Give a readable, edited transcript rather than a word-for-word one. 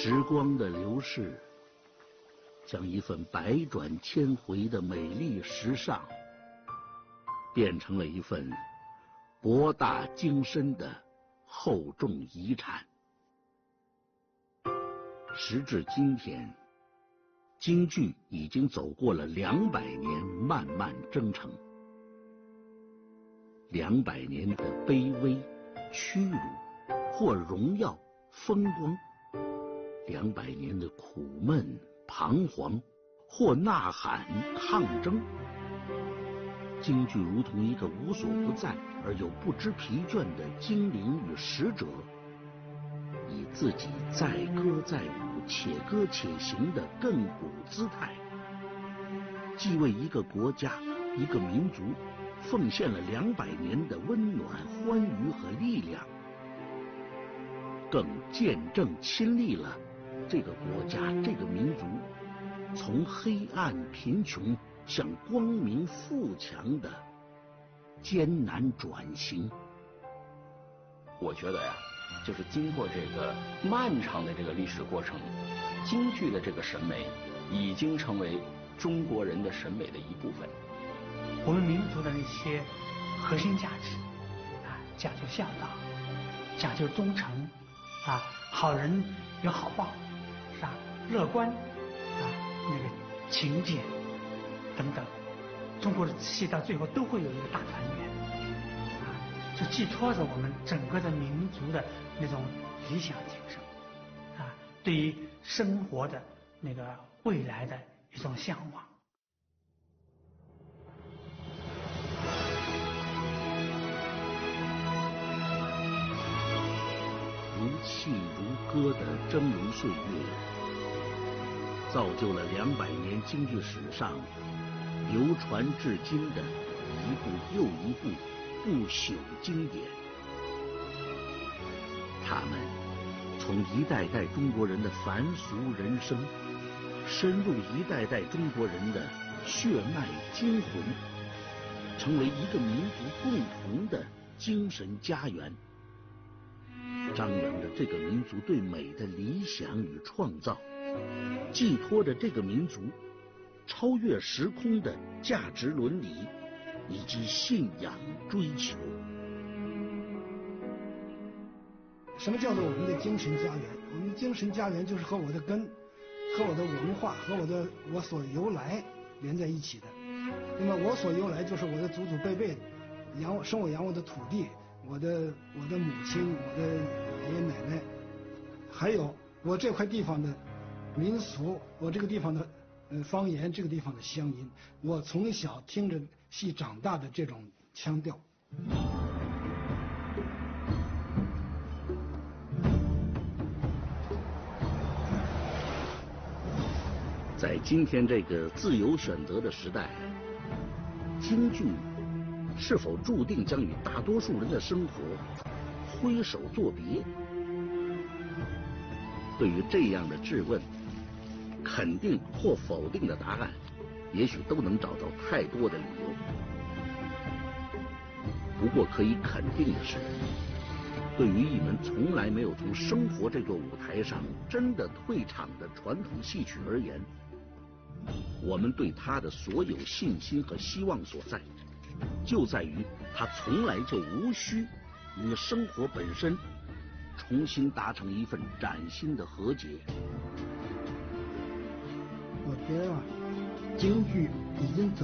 时光的流逝，将一份百转千回的美丽时尚，变成了一份博大精深的厚重遗产。时至今天，京剧已经走过了200年漫漫征程，200年的卑微、屈辱或荣耀、风光，200年的苦闷、彷徨或呐喊、抗争。京剧如同一个无所不在而又不知疲倦的精灵与使者，以自己载歌载舞、且歌且行的亘古姿态，既为一个国家、一个民族奉献了200年的温暖、欢愉和力量，更见证亲历了这个国家、这个民族从黑暗贫穷向光明富强的艰难转型。 我觉得呀，就是经过这个漫长的这个历史过程，京剧的这个审美已经成为中国人的审美的一部分。 我们民族的那些核心价值啊，讲究孝道，讲究忠诚啊，好人有好报，是吧？乐观啊，那个勤俭等等，中国的戏到最后都会有一个大团圆啊，就寄托着我们整个的民族的那种理想精神啊，对于生活的那个未来的一种向往。 如泣如歌的峥嵘岁月，造就了200年京剧史上流传至今的一部又一部不朽经典。他们从一代代中国人的凡俗人生，深入一代代中国人的血脉精魂，成为一个民族共同的精神家园，张扬着这个民族对美的理想与创造，寄托着这个民族超越时空的价值伦理以及信仰追求。 什么叫做我们的精神家园？我们的精神家园就是和我的根、和我的文化、和我所由来连在一起的。那么我所由来就是我的祖祖辈辈生我养我的土地，我的母亲，我的爷爷奶奶，还有我这块地方的民俗，我这个地方的方言，这个地方的乡音，我从小听着戏长大的这种腔调。 在今天这个自由选择的时代，京剧是否注定将与大多数人的生活挥手作别？对于这样的质问，肯定或否定的答案，也许都能找到太多的理由。不过可以肯定的是，对于一门从来没有从生活这座舞台上真的退场的传统戏曲而言，我们对它的所有信心和希望所在，就在于它从来就无需与生活本身重新达成一份崭新的和解。 我觉得京剧已经走